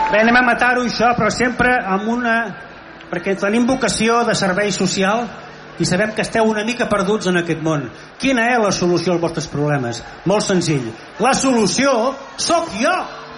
Bé, anem a matar-ho, això, però sempre amb una... Perquè tenim vocació de servei social i sabem que esteu una mica perduts en aquest món. Quina és la solució als vostres problemes? Molt senzill. La solució sóc jo!